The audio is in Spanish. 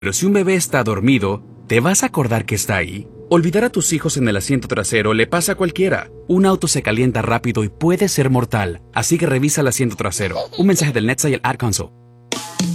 Pero si un bebé está dormido, ¿te vas a acordar que está ahí? Olvidar a tus hijos en el asiento trasero le pasa a cualquiera. Un auto se calienta rápido y puede ser mortal, así que revisa el asiento trasero. Un mensaje del NetSail Ad Console.